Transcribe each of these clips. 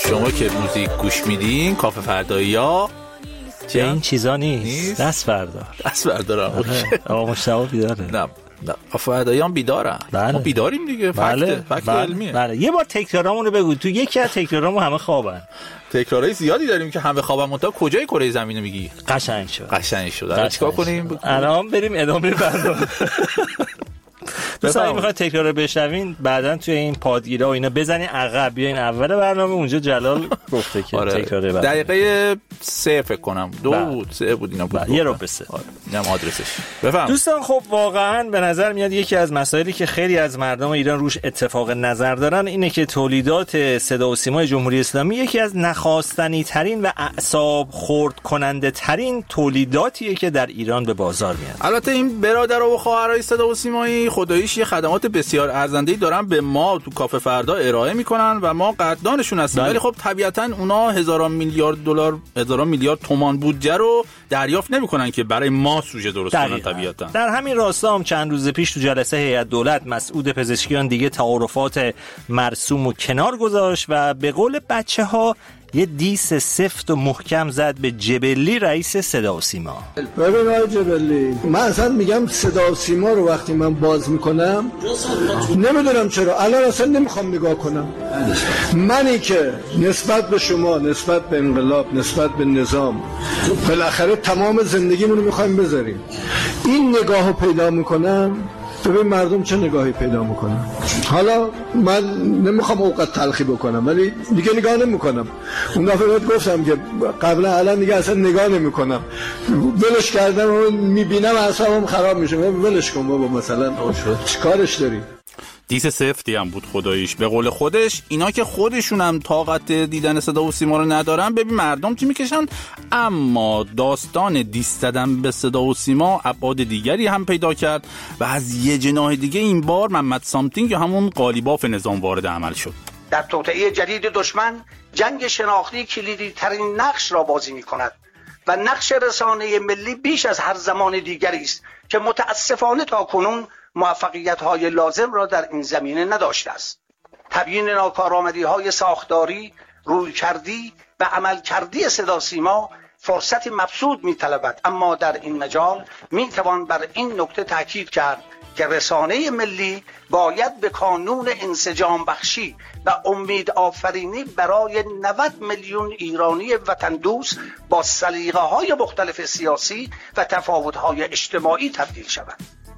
شما که موزیک گوش میدین کافه فردایی‌ها چه این چیزا نیست. دست بردارم. آقا مشتاق بیداره. نه کافه فردایی‌ها بیدارن. ما بیداریم دیگه. فکت علمیه. بله. یه بار تکرارامونو بگو. تو یکی از تکرارامون همه خوابن. تکرارای زیادی داریم که همه خوابن. منتها کجای کره زمینو میگی؟ قشنگ شد. چیکار کنیم؟ الان بریم ادامه برنامه. مثلا میخواد تکرار رو بشنوین بعدن توی این پادگیرها و اینا بزنین عقب بیاین اول برنامه اونجا جلال گفته که تکرار برنامه دقیقه 3 فکر کنم 2 بود 3 بود اینا بود یه رو به 3 اینم آدرسش بفهم. دوستان خب واقعا به نظر میاد یکی از مسائلی که خیلی از مردم ایران روش اتفاق نظر دارن اینه که تولیدات صدا و سیمای جمهوری اسلامی یکی از نخواستنی ترین و اعصاب خرد کننده ترین تولیداتیه که در ایران به بازار میاد. البته این برادر و خواهرای صدا و سیمایی خداییش یه خدمات بسیار ارزنده‌ای دارن به ما تو کافه فردا ارائه میکنن و ما قدردانشون هستیم، ولی خب طبیعتاً اونا هزاران میلیارد دلار هزاران میلیارد تومان بودجه رو دریافت نمیکنن که برای ما سوژه درست کنن. طبیعتاً در همین راستا هم چند روز پیش تو جلسه هیئت دولت مسعود پزشکیان دیگه تعارفات مرسوم و کنار گذاشت و به قول بچه‌ها یه دیس سفت و محکم زد به جبلی رئیس صدا و سیما. ببین آقای جبلی، من اصلا میگم صدا و سیما رو وقتی من باز میکنم نمیدونم چرا الان اصلا نمیخوام نگاه کنم. منی که نسبت به شما، نسبت به انقلاب، نسبت به نظام بالاخره تمام زندگیمون رو میخوایم بذاریم، این نگاه رو پیدا میکنم. ببین مردم چه نگاهی پیدا میکنن. حالا من نمیخوام اوقات تلخی بکنم ولی دیگه نگاه نمیکنم. اون دفعه بهت گفتم که قبلا الان دیگه اصلا نگاه نمیکنم. ولش کردم و میبینم اعصابم خراب میشه. ولش کن بابا، مثلا چیکارش داری؟ دیس سفتی هم بود خداییش. به قول خودش اینا که خودشون هم طاقت دیدن صدا و سیما رو ندارن، ببین مردم چی میکشن. اما داستان دیس زدن به صدا و سیما ابعاد دیگری هم پیدا کرد و از یه جناح دیگه این بار محمد سامتینگ یا همون قالیباف نظام وارد عمل شد. در توطئه جدید دشمن جنگ شناختی کلیدی ترین نقش را بازی میکند و نقش رسانه ملی بیش از هر زمان دیگری است که متاسفانه تاکنون موفقیت‌های لازم را در این زمینه نداشته است. تبیین ناکارآمدی‌های ساختاری، رویکردی و عملکردی صدا سیما فرصت مبسوط می‌طلبد، اما در این مجال می‌توان بر این نکته تاکید کرد که رسانه ملی باید به کانون انسجام بخشی و امید آفرینی برای 90 میلیون ایرانی وطن دوست با سلیقه‌های مختلف سیاسی و تفاوت‌های اجتماعی تبدیل شود.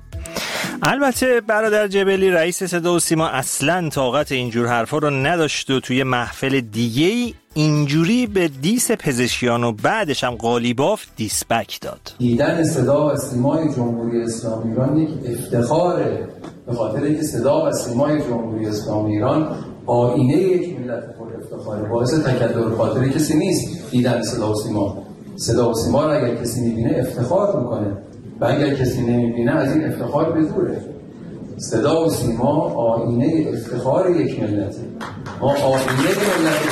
البته برادر جبلی رئیس صدا و سیما اصلاً طاقت اینجور حرفا رو نداشت و توی محفل دیگه‌ای اینجوری به دیس پزشکیان و بعدش هم قالیباف دیسبک داد. دیدن صدا و سیمای جمهوری اسلامی ایران یک افتخاره، به خاطر اینکه صدا و سیمای جمهوری اسلامی ایران آینه یک ملت پر افتخاره، باعث تکدر خاطر کسی نیست. دیدن صدا و سیما رو اگر کسی می‌بینه افتخار می‌کنه و اگر کسی نمی‌بینه از این افتخار به دوره. صدا و سیما آینه افتخار یک ملته. ما آینه ملت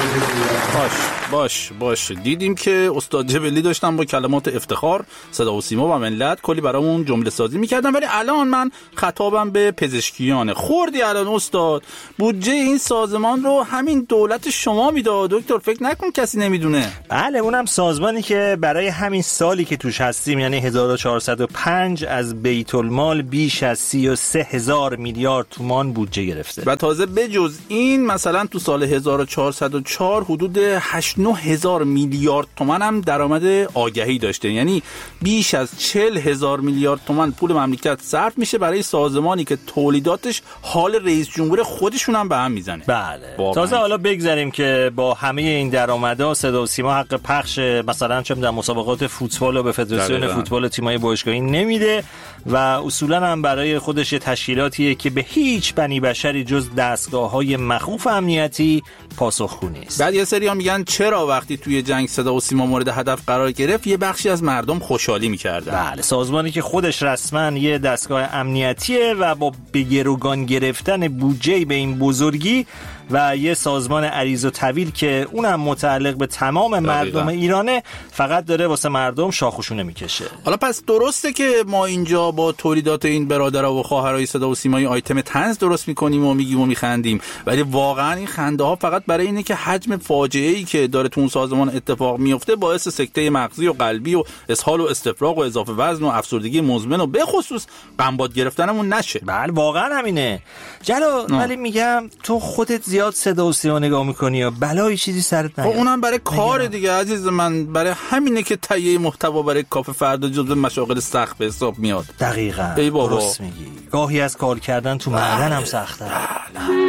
باش دیدیم که استاد جبلی داشتن با کلمات افتخار صدا و سیما و ملت کلی برامون جمله سازی میکردن، ولی الان من خطابم به پزشکیان. خوردی الان استاد بودجه این سازمان رو همین دولت شما میداد دکتر، فکر نکن کسی نمیدونه. بله اونم سازمانی که برای همین سالی که توش هستیم یعنی 1405 از بیت المال بیش از 33,000 میلیارد تومان بودجه گرفته و تازه بجز این مثلا تو سال 1404 حدود 8-9,000 میلیارد تومان هم درآمد آگهی داشته. یعنی بیش از 40,000 میلیارد تومان پول مملکت صرف میشه برای سازمانی که تولیداتش حال رئیس جمهور خودشون هم به هم میزنه. بله تازه حالا بگذاریم که با همه این درآمدها صدا و سیما حق پخش مثلا چه در مسابقات فوتبال و به فدراسیون فوتبال تیم‌های باشگاهی نمیده و اصولا هم برای خودش تشکیلاتیه که به هیچ بنی بشری جز دستگاه‌های مخوف امنیتی پاسخگو نیست. بعد یه سری‌ها میگن چرا وقتی توی جنگ صدا و سیما مورد هدف قرار گرفت یه بخشی از مردم خوشحالی می‌کردن. بله سازمانی که خودش رسما یه دستگاه امنیتیه و با به گروگان گرفتن بودجه به این بزرگی و یه سازمان عریض و طویل که اونم متعلق به تمام مردم ایرانه فقط داره واسه مردم شاخوشونه میکشه. حالا پس درسته که ما اینجا با تولیدات این برادرها و خواهرای صدا و سیمایی آیتم طنز درست میکنیم و میگیم و میخندیم، ولی واقعا این خنده ها فقط برای اینه که حجم فاجعه‌ای که داره تو اون سازمان اتفاق میفته باعث سکته مغزی و قلبی و اسهال و استفراغ و اضافه وزن و افسردگی مزمن و به خصوص قنبات گرفتنمون نشه. بله واقعا همینه جلو. ولی میگم تو خودت زیاد صدا و سیما نگاه میکنی یا بلایی چیزی سرت نیاد؟ اونم برای کار دیگه عزیز من، برای همینه که تهیه محتوا برای کافه فردا جزو مشاغل سخت به حساب میاد. دقیقاً درست میگی. گاهی از کار کردن تو معدن هم سخته.